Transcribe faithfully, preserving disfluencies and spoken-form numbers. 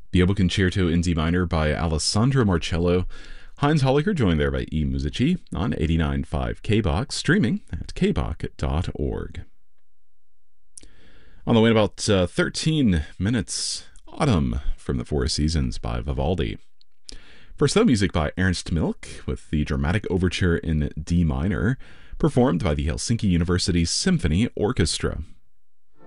The Oboe Concerto in D minor by Alessandro Marcello. Heinz Holliger joined there by E. Musici on eighty-nine point five K B O K, streaming at k b o k dot org. On the way in about uh, thirteen minutes, Autumn from the Four Seasons by Vivaldi. First though, music by Ernst Milk with the dramatic overture in D minor, performed by the Helsinki University Symphony Orchestra.